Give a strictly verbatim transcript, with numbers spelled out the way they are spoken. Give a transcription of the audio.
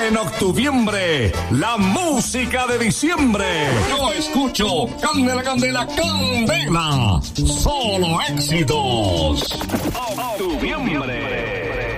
En octubre, la música de diciembre. Yo escucho Candela, Candela, Candela. Solo éxitos. Octubre.